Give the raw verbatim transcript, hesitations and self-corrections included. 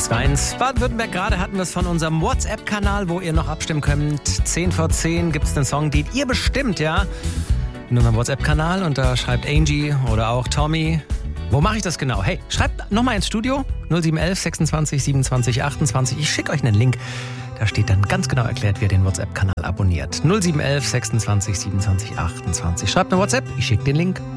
zwei eins. Baden-Württemberg, gerade hatten wir es von unserem WhatsApp-Kanal, wo ihr noch abstimmen könnt. zehn vor zehn gibt es einen Song, den ihr bestimmt, ja? In unserem WhatsApp-Kanal, und da schreibt Angie oder auch Tommy. Wo mache ich das genau? Hey, schreibt nochmal ins Studio. null sieben eins eins sechsundzwanzig siebenundzwanzig achtundzwanzig. Ich schicke euch einen Link. Da steht dann ganz genau erklärt, wie ihr den WhatsApp-Kanal abonniert. null sieben eins eins sechsundzwanzig siebenundzwanzig achtundzwanzig. Schreibt eine WhatsApp, ich schicke den Link.